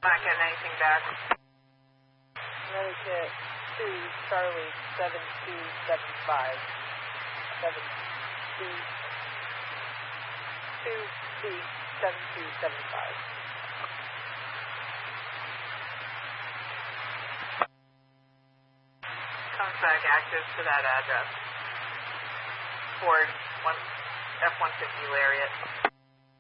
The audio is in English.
Not getting anything back. Connecticut 2, Charlie 7275. 2C7275. Comes back active to that address. Ford F-150 Lariat.